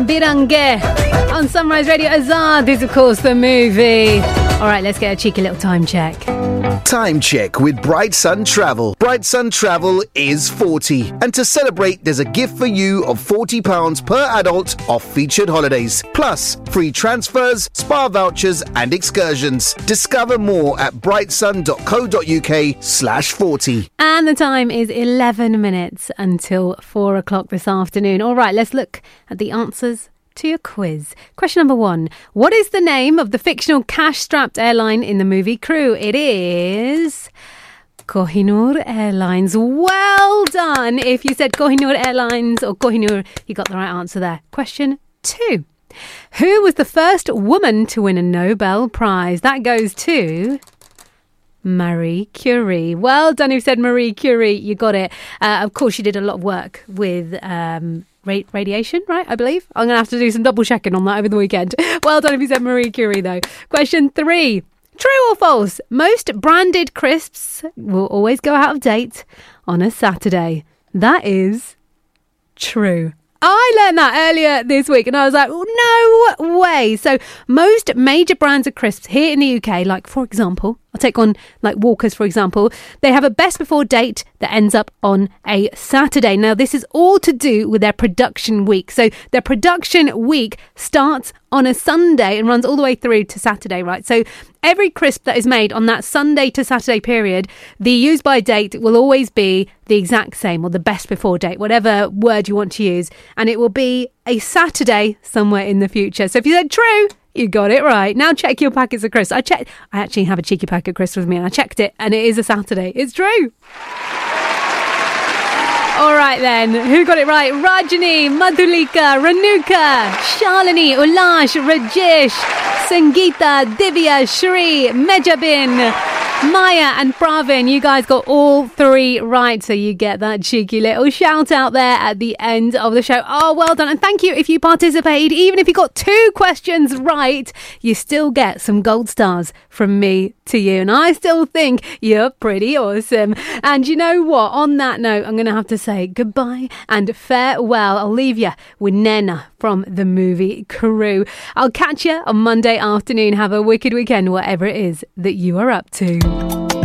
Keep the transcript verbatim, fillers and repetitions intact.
Birange on Sunrise Radio. Azad is, of course, the movie. All right, let's get a cheeky little time check. Time check with Bright Sun Travel. Bright Sun Travel is forty. And to celebrate, there's a gift for you of forty pounds per adult off featured holidays. Plus, free transfers, spa vouchers and excursions. Discover more at brightsun.co.uk slash 40. And the time is eleven minutes until four o'clock this afternoon. All right, let's look at the answers to your quiz. Question number one. What is the name of the fictional cash-strapped airline in the movie Crew? It is Kohinoor Airlines. Well done. If you said Kohinoor Airlines or Kohinoor, you got the right answer there. Question two. Who was the first woman to win a Nobel Prize? That goes to Marie Curie. Well done. Who said Marie Curie? You got it. Uh, of course, she did a lot of work with um, ra- radiation, right? I believe. I'm going to have to do some double checking on that over the weekend. Well done if you said Marie Curie, though. Question three. True or false? Most branded crisps will always go out of date on a Saturday. That is true. I learned that earlier this week and I was like, oh, no way. So most major brands of crisps here in the U K, like for example, I'll take on like Walker's, for example, they have a best before date that ends up on a Saturday. Now, this is all to do with their production week. So their production week starts on a Sunday and runs all the way through to Saturday, right? So every crisp that is made on that Sunday to Saturday period, the use by date will always be the exact same, or the best before date, whatever word you want to use. And it will be a Saturday somewhere in the future. So if you said true, you got it right. Now check your packets of crisps. I checked. I actually have a cheeky packet of crisps with me and I checked it and it is a Saturday. It's true. All right then, who got it right? Rajani, Madhulika, Ranuka, Shalini, Ulash, Rajesh, Sangeeta, Divya, Shri, Mejabin, Maya and Pravin. You guys got all three right, so you get that cheeky little shout out there at the end of the show. Oh, well done. And thank you if you participated. Even if you got two questions right, you still get some gold stars from me to you. And I still think you're pretty awesome. And you know what? On that note, I'm going to have to say goodbye and farewell. I'll leave you with Nena from the movie Crew. I'll catch you on Monday afternoon. Have a wicked weekend, whatever it is that you are up to.